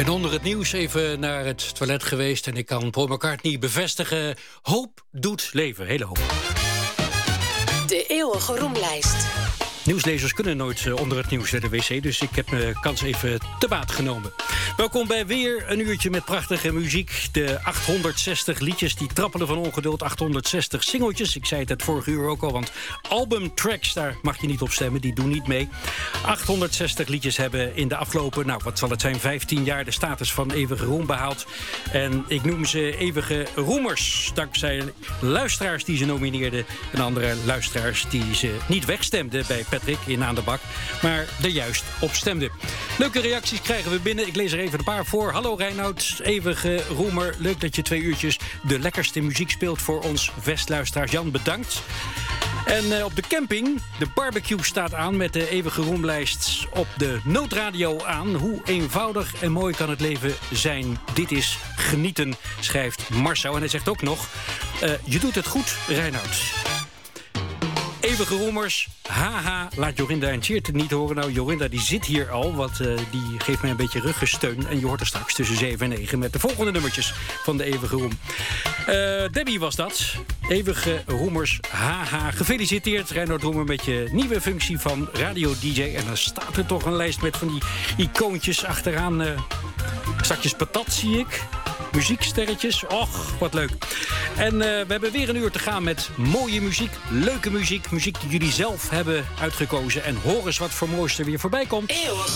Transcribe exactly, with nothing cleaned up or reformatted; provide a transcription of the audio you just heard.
ben onder het nieuws even naar het toilet geweest en ik kan Paul McCartney bevestigen. Hoop doet leven, hele hoop. De eeuwige roemlijst. Nieuwslezers kunnen nooit onder het nieuws naar de wc, dus ik heb mijn kans even te baat genomen. Welkom bij weer een uurtje met prachtige muziek. De achthonderdzestig liedjes die trappelen van ongeduld. achthonderdzestig singeltjes, ik zei het het vorige uur ook al, want albumtracks, daar mag je niet op stemmen, die doen niet mee. achthonderdzestig liedjes hebben in de afgelopen, nou wat zal het zijn, vijftien jaar de status van eeuwige roem behaald. En ik noem ze eeuwige roemers, dankzij luisteraars die ze nomineerden en andere luisteraars die ze niet wegstemden bij Patrick in Aan de Bak, maar er juist op stemde. Leuke reacties krijgen we binnen. Ik lees er even een paar voor. Hallo Reinoud, eeuwige roemer. Leuk dat je twee uurtjes de lekkerste muziek speelt voor ons Westluisteraars. Jan, bedankt. En uh, op de camping, de barbecue staat aan met de eeuwige roemlijst op de noodradio aan. Hoe eenvoudig en mooi kan het leven zijn? Dit is genieten, schrijft Marcel. En hij zegt ook nog, uh, je doet het goed, Reinoud. Eeuwige roemers, haha, laat Jorinda en Tjeerd niet horen. Nou, Jorinda die zit hier al, want uh, die geeft mij een beetje ruggensteun. En je hoort er straks tussen zeven en negen met de volgende nummertjes van de eeuwige roem. Uh, Debbie was dat. Eeuwige roemers, haha. Gefeliciteerd, Reinoud Roemer, met je nieuwe functie van radio-d j. En dan staat er toch een lijst met van die icoontjes achteraan. Uh, zakjes patat, zie ik. Muzieksterretjes, och, wat leuk. En uh, we hebben weer een uur te gaan met mooie muziek, leuke muziek. Muziek die jullie zelf hebben uitgekozen. En hoor eens wat voor moois er weer voorbij komt. Eeuwig.